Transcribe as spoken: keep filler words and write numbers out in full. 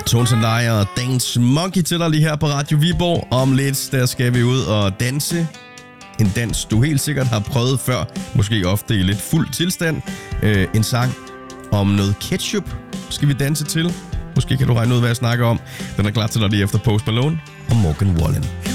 Tones and I og Dance Monkey til dig lige her på Radio Viborg. Om lidt, der skal vi ud og danse. En dans, du helt sikkert har prøvet før. Måske ofte i lidt fuld tilstand. Øh, en sang om noget ketchup skal vi danse til. Måske kan du regne ud, hvad jeg snakker om. Den er klar til dig lige efter Post Malone og Morgan Wallen.